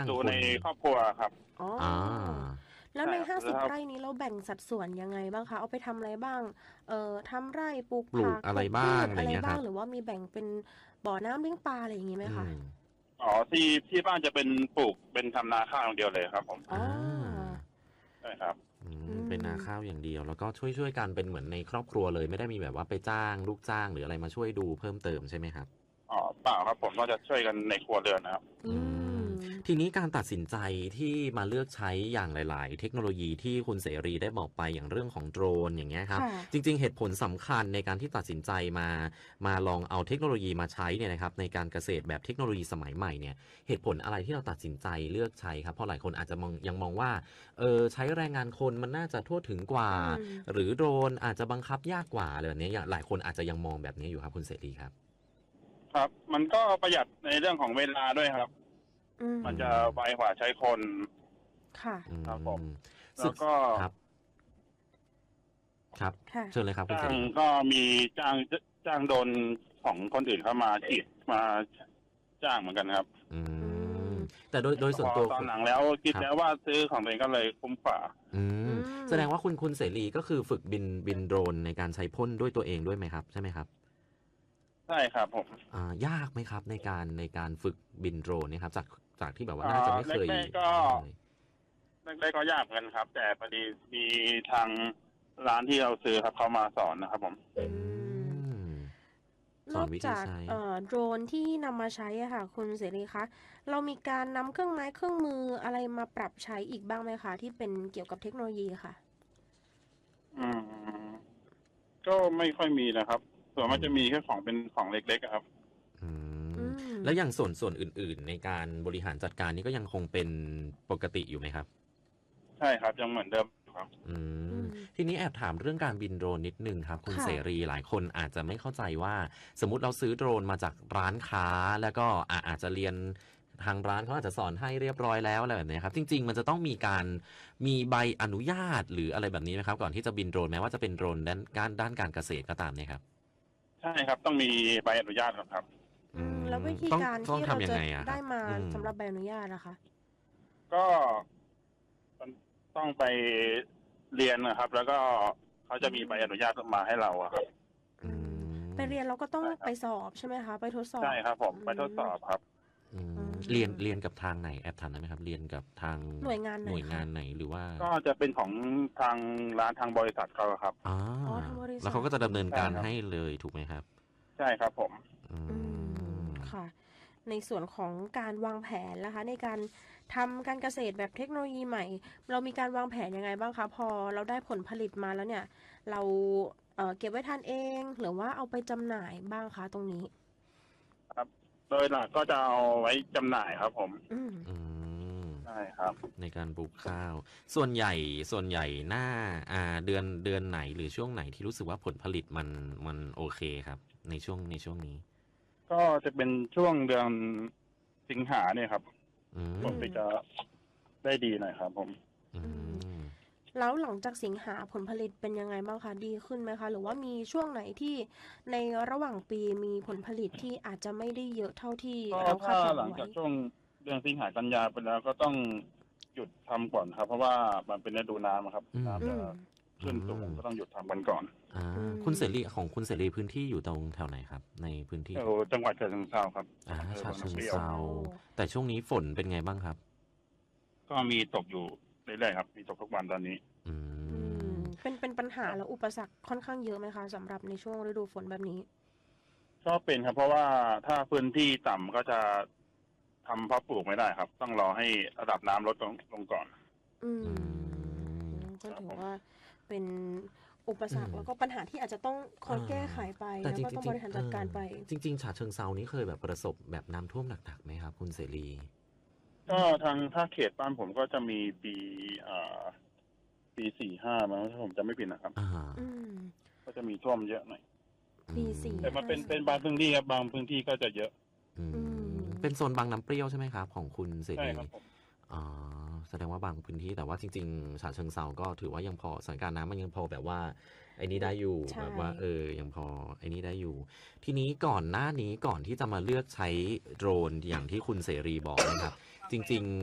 ดูคนในครอบครัวครับอ๋ออ่าแล้วในใช่ครับ 50 ไร่นี้เราแบ่งสัดส่วนยังไงบ้างคะเอาไปทำอะไรบ้างทำไร่ปลูกปลูผักกอะไรปลูกพืบ้างชอะไรบ้างอะไรเงี้ยครับหรือว่ามีแบ่งเป็นบ่อน้ำเลี้ยงปลาอะไรอย่างงี้ไหมอืคะมอ๋อที่บ้านจะเป็นปลูกเป็นทำนาข้าวอย่างเดียวเลยครับผมอ๋อใช่ครับเป็นนาข้าวอย่างเดียวแล้วก็ช่วยกันเป็นเหมือนในครอบครัวเลยไม่ได้มีแบบว่าไปจ้างลูกจ้างหรืออะไรมาช่วยดูเพิ่มเติมใช่ไหมครับอ๋อเปล่าครับผมก็จะช่วยกันในครัวเรือนนะครับอืมทีนี้การตัดสินใจที่มาเลือกใช้อย่างหลายๆเทคโนโลยีที่คุณเสรีได้บอกไปอย่างเรื่องของโดรนอย่างเงี้ยครับค่ะจริงๆเหตุผลสำคัญในการที่ตัดสินใจมาลองเอาเทคโนโลยีมาใช้เนี่ยนะครับในการเกษตรแบบเทคโนโลยีสมัยใหม่เนี่ยเหตุผลอะไรที่เราตัดสินใจเลือกใช้ครับเพราะหลายคนอาจจะยังมองว่าใช้แรงงานคนมันน่าจะทั่วถึงกว่าหรือโดรนอาจจะบังคับยากกว่าอะไรแบบนี้หลายคนอาจจะยังมองแบบนี้อยู่ครับคุณเสรีครับครับมันก็ประหยัดในเรื่องของเวลาด้วยครับมันจะไวกว่าใช้คนค่ะครับผมศึแล้วก็ครับครับค่ะเชิญเลยครับคุณเสจ้างรีก็มีจ้างโดนของคนอื่นเข้ามาฉีดมาจ้างเหมือนกันครับอืมแต่โดยส่วนตัวพอตอนหลังแล้วคิดแล้วว่าซื้อของตัวเองก็เลยคุ้มกว่าอืมแสดงว่าคุณเสรีก็คือฝึกบินโดรนในการใช้พ่นด้วยตัวเองด้วยไหมครับใช่ไหมครับใช่ครับผมยากไหมครับในการฝึกบินโดรนเนี่ยครับจากที่แบบว่าน่าจะไม่เคยแรกๆก็ยากเหมือนกันครับ แต่พอดีมีทางร้านที่เราซื้อครับเขามาสอนนะครับผมสอนวิธีใช้โดรนที่นำมาใช้อะค่ะคุณเสรีคะเรามีการนำเครื่องไม้เครื่องมืออะไรมาปรับใช้อีกบ้างไหมคะที่เป็นเกี่ยวกับเทคโนโลยีค่ะก็ไม่ค่อยมีนะครับส่วนมากจะมีแค่ของเป็นของเล็กๆครับแล้วอย่างส่วนอื่นๆในการบริหารจัดการนี้ก็ยังคงเป็นปกติอยู่ไหมครับใช่ครับยังเหมือนเดิมครับทีนี้แอบถามเรื่องการบินโดรนนิดนึงครับคุณเสรีหลายคนอาจจะไม่เข้าใจว่าสมมติเราซื้อโดรนมาจากร้านค้าแล้วก็อาจจะเรียนทางร้านเขาอาจจะสอนให้เรียบร้อยแล้วอะไรแบบนี้ครับจริงๆมันจะต้องมีใบอนุญาตหรืออะไรแบบนี้ไหมครับก่อนที่จะบินโดรนแม้ว่าจะเป็นโดรนด้านการเกษตรก็ตามเนี่ยครับใช่ครับต้องมีใบอนุญาตครับแล้ววิธีการที่เราจะได้มาสำหรับใบอนุญาตนะคะก็ต้องไปเรียนนะครับแล้วก็เขาจะมีใบอนุญาตมาให้เราครับไปเรียนเราก็ต้องไปสอบใช่ไหมคะไปทดสอบใช่ครับผมไปทดสอบครับเรียนกับทางไหนแอบถามได้ไหมครับเรียนกับทางหน่วยงานไหนหรือว่าก็จะเป็นของทางร้านทางบริษัทเขาครับแล้วเขาก็จะดำเนินการให้เลยถูกไหมครับใช่ครับผมค่ะในส่วนของการวางแผนนะคะในการทำการเกษตรแบบเทคโนโลยีใหม่เรามีการวางแผนยังไงบ้างคะพอเราได้ผลผลิตมาแล้วเนี่ยเราเก็บไว้ทานเองหรือว่าเอาไปจำหน่ายบ้างคะตรงนี้ครับโดยหลักก็จะเอาไว้จำหน่ายครับผมใช่ครับในการปลูกข้าวส่วนใหญ่หน้าเดือนไหนหรือช่วงไหนที่รู้สึกว่าผลผลิตมันโอเคครับในช่วงนี้ก็จะเป็นช่วงเดือนสิงหาเนี่ยครับผลผลิตจะได้ดีหน่อยครับผมแล้วหลังจากสิงหาผลผลิตเป็นยังไงบ้างคะดีขึ้นไหมคะหรือว่ามีช่วงไหนที่ในระหว่างปีมีผลผลิตที่อาจจะไม่ได้เยอะเท่าที่เราคาดหวังไว้หลังจากช่วงเดือนสิงหากันยาไปแล้วก็ต้องหยุดทำก่อนครับเพราะว่ามันเป็นฤดูน้ำครับน้ำจะขึ้นสูงก็ต้องหยุดทำกันก่อนคุณเสรีพื้นที่อยู่ตรงแถวไหนครับในพื้นที่จังหวัดฉะเชิงเทราครับฉะเชิงเทราแต่ช่วงนี้ฝนเป็นไงบ้างครับก็มีตกอยู่เรื่อยๆครับมีตกทุกวันตอนนี้เป็นปัญหาและอุปสรรคค่อนข้างเยอะไหมคะสำหรับในช่วงฤดูฝนแบบนี้ก็เป็นครับเพราะว่าถ้าพื้นที่ต่ำก็จะทำเพาะปลูกไม่ได้ครับต้องรอให้ระดับน้ำลดลงก่อนก็ถือว่าเป็นอุปสรรคแล้วก็ปัญหาที่อาจจะต้องคอยแก้ไขไปแล้วก็ต้องบริหารจัดการไปจริงๆฉะเชิงเทรานี้เคยแบบประสบแบบน้ำท่วมหนักๆไหมครับคุณเสรีก็ถ้าเขตบ้านผมก็จะมีปี45มั้งถ้าผมจะไม่ผิดนะครับก็จะมีท่วมเยอะหน่อยปี4 แต่มันเป็นบางพื้นที่ครับบางพื้นที่ก็จะเยอะเป็นโซนบางน้ำเปรี้ยวใช่ไหมครับของคุณเสรีใช่ครับผมแสดงว่าบางพื้นที่แต่ว่าจริงๆฉะเชิงเทราก็ถือว่ายังพอสถานการณ์น้ำมันยังพอแบบว่าไอ้นี้ได้อยู่แบบว่ายังพอไอ้นี้ได้อยู่ทีนี้ก่อนหน้านี้ก่อนที่จะมาเลือกใช้โดรนอย่างที่คุณเสรีบอกนะครับจริงๆ